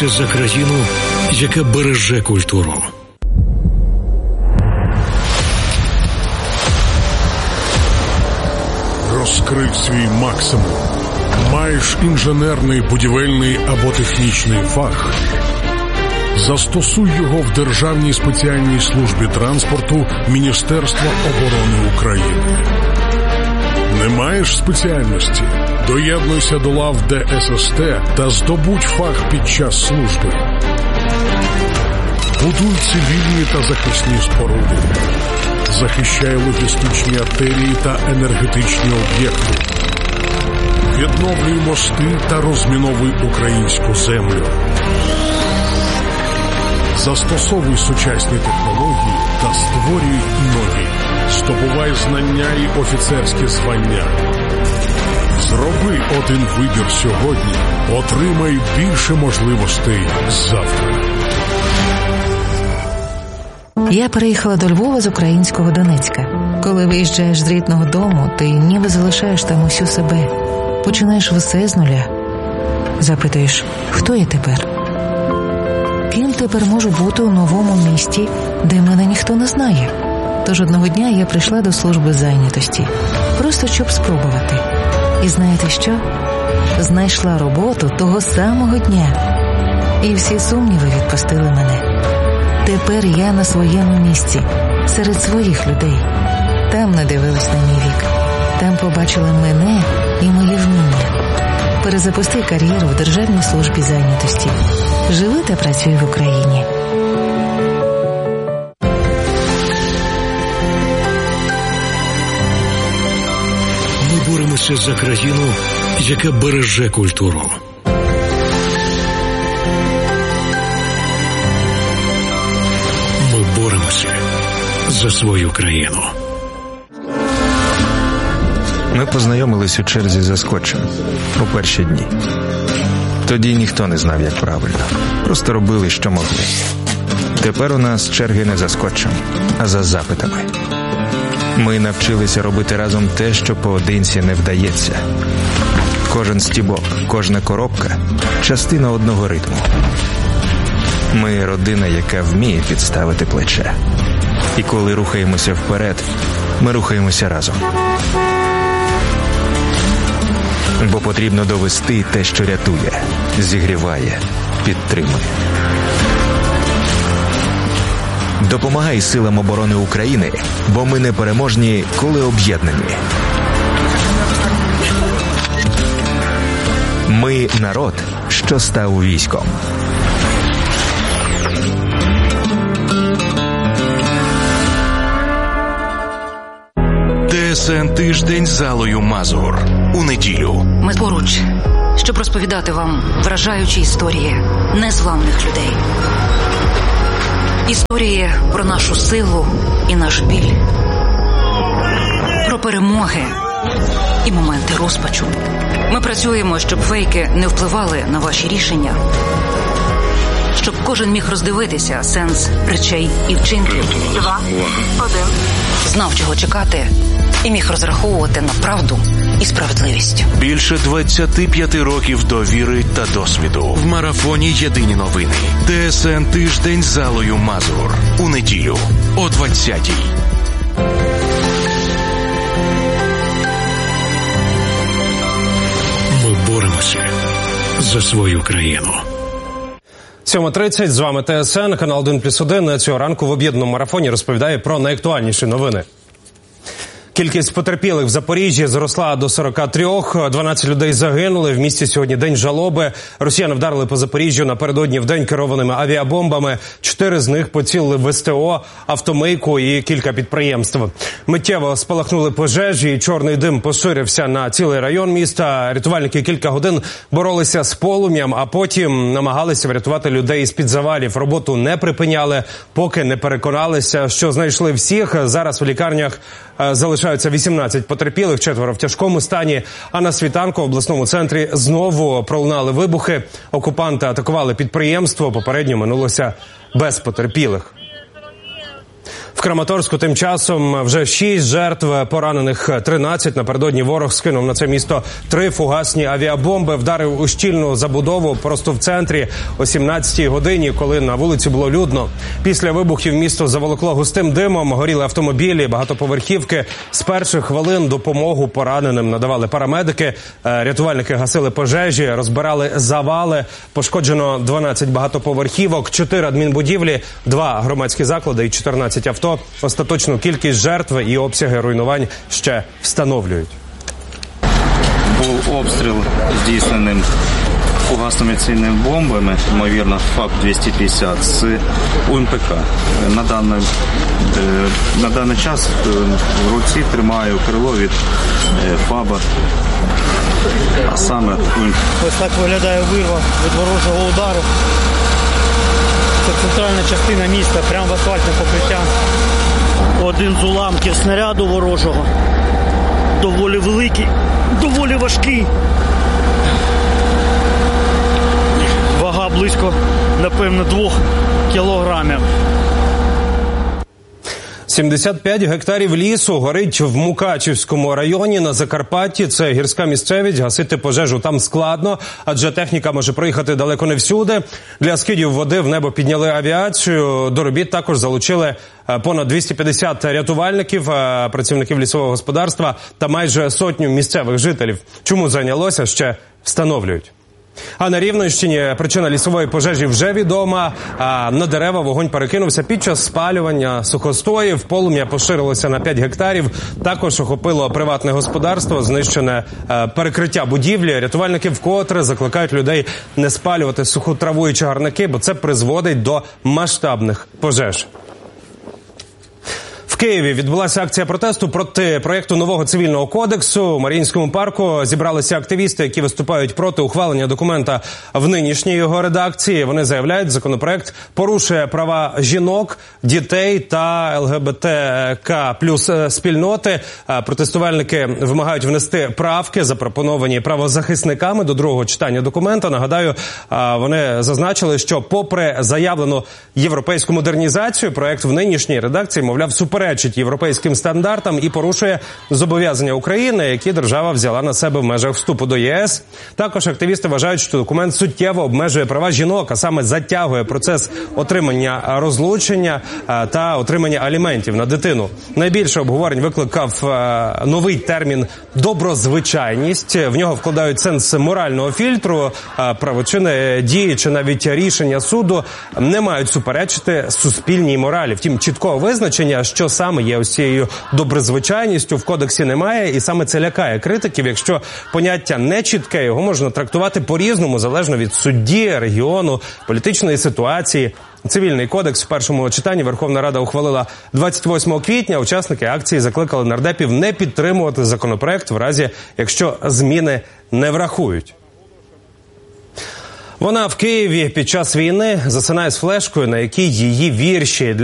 боремося за країну, яка береже культуру. Розкрий свій максимум. Маєш інженерний, будівельний або технічний фах? Застосуй його в Державній спеціальній службі транспорту Міністерства оборони України. Не маєш спеціальності? Доєднуйся до лав ДССТ та здобудь фах під час служби. Будуй цивільні та захисні споруди. Захищай логістичні артерії та енергетичні об'єкти. Відновлюй мости та розміновуй українську землю. Застосовуй сучасні технології та створюй нові. Здобувай знання і офіцерські звання. Зроби один вибір сьогодні. Отримай більше можливостей завтра. Я переїхала до Львова з українського Донецька. Коли виїжджаєш з рідного дому, ти ніби залишаєш там усю себе. Починаєш все з нуля. Запитуєш, хто я тепер? Ким тепер можу бути у новому місті, де мене ніхто не знає? Тож одного дня я прийшла до служби зайнятості. Просто щоб спробувати. І знаєте що? Знайшла роботу того самого дня. І всі сумніви відпустили мене. Тепер я на своєму місці, серед своїх людей. Там не дивились на мій вік. Там побачили мене і мої вміння. Перезапусти кар'єру в Державній службі зайнятості. Живи та працюй в Україні. Ми боремося за країну, яка береже культуру. Ми боремося за свою країну. Ми познайомились у черзі за скотчем у перші дні. Тоді ніхто не знав, як правильно. Просто робили, що могли. Тепер у нас черги не за скотчем, а за запитами. Ми навчилися робити разом те, що поодинці не вдається. Кожен стібок, кожна коробка – частина одного ритму. Ми – родина, яка вміє підставити плече. І коли рухаємося вперед, ми рухаємося разом. Бо потрібно довести те, що рятує, зігріває, підтримує. Допомагай силам оборони України, бо ми непереможні, коли об'єднані. Ми – народ, що став військом. ТСН «Тиждень» з Аллою Мазур. У неділю. Ми поруч, щоб розповідати вам вражаючі історії незламних людей. Історії про нашу силу і наш біль. Про перемоги і моменти розпачу. Ми працюємо, щоб фейки не впливали на ваші рішення. Щоб кожен міг роздивитися сенс речей і вчинків. 2, 1. Знав, чого чекати, і міг розраховувати на правду і справедливість. Більше 25 років довіри та досвіду. В марафоні «Єдині новини». ТСН «Тиждень» з Аллою Мазур. У неділю о 20-й. Ми боремося за свою країну. 7:30, з вами ТСН, канал 1+1. Цього ранку в об'єднаному марафоні розповідає про найактуальніші новини. Кількість потерпілих в Запоріжжі зросла до 43. 12 людей загинули. В місті сьогодні день жалоби. Росіяни вдарили по Запоріжжю напередодні в день керованими авіабомбами. 4 з них поцілили в СТО, автомийку і кілька підприємств. Миттєво спалахнули пожежі, і чорний дим поширився на цілий район міста. Рятувальники кілька годин боролися з полум'ям, а потім намагалися врятувати людей з-під завалів. Роботу не припиняли, поки не переконалися, що знайшли всіх. Зараз в лікарнях залишаються 18 потерпілих, 4 в тяжкому стані. А на світанку в обласному центрі знову пролунали вибухи. Окупанти атакували підприємство. Попередньо минулося без потерпілих. В Краматорську тим часом вже 6 жертв, поранених 13. Напередодні ворог скинув на це місто 3 фугасні авіабомби, вдарив у щільну забудову просто в центрі о 17-й годині, коли на вулиці було людно. Після вибухів місто заволокло густим димом, горіли автомобілі, багатоповерхівки. З перших хвилин допомогу пораненим надавали парамедики, рятувальники гасили пожежі, розбирали завали. Пошкоджено 12 багатоповерхівок, 4 адмінбудівлі, 2 громадські заклади і 14 авто. Остаточну кількість жертв і обсяги руйнувань ще встановлюють. Був обстріл здійсненим фугасними цільними бомбами, ймовірно, ФАБ-250 з УМПК. На даний час в руці тримаю крило від ФАБа, а саме УМПК. Ось так виглядає вирва від ворожого удару. Це центральна частина міста, прямо в асфальтне покриття. Один з уламків снаряду ворожого. Доволі великий, доволі важкий. Вага близько, напевно, 2 кілограмів. 75 гектарів лісу горить в Мукачівському районі на Закарпатті. Це гірська місцевість, гасити пожежу там складно, адже техніка може проїхати далеко не всюди. Для скидів води в небо підняли авіацію. До робіт також залучили понад 250 рятувальників, працівників лісового господарства та майже 100 місцевих жителів. Чому зайнялося, ще встановлюють. А на Рівненщині причина лісової пожежі вже відома. На дерева вогонь перекинувся під час спалювання сухостоїв. Полум'я поширилося на 5 гектарів. Також охопило приватне господарство, знищене перекриття будівлі. Рятувальники вкотре закликають людей не спалювати суху траву і чагарники, бо це призводить до масштабних пожеж. В Києві відбулася акція протесту проти проєкту нового цивільного кодексу. У Маріїнському парку зібралися активісти, які виступають проти ухвалення документа в нинішній його редакції. Вони заявляють, законопроект порушує права жінок, дітей та ЛГБТК плюс спільноти. Протестувальники вимагають внести правки, запропоновані правозахисниками до другого читання документа. Нагадаю, вони зазначили, що попри заявлену європейську модернізацію, проєкт в нинішній редакції, мовляв, суперечить європейським стандартам і порушує зобов'язання України, які держава взяла на себе в межах вступу до ЄС. Також активісти вважають, що документ суттєво обмежує права жінок, а саме затягує процес отримання розлучення та отримання аліментів на дитину. Найбільше обговорень викликав новий термін «доброзвичайність». В нього вкладають сенс морального фільтру. Правочини, дії чи навіть рішення суду не мають суперечити суспільній моралі. Втім, чіткого визначення, що саме є ось цією доброзвичайністю, в кодексі немає, і саме це лякає критиків. Якщо поняття не чітке, його можна трактувати по-різному, залежно від судді, регіону, політичної ситуації. Цивільний кодекс в першому читанні Верховна Рада ухвалила 28 квітня. Учасники акції закликали нардепів не підтримувати законопроект в разі, якщо зміни не врахують. Вона в Києві під час війни засинає з флешкою, на якій її вірші